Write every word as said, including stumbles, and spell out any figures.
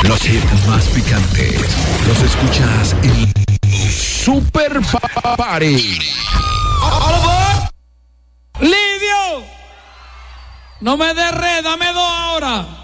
Los hits más picantes los escuchas en Super Party. Lidio, no me des red, dame dos ahora.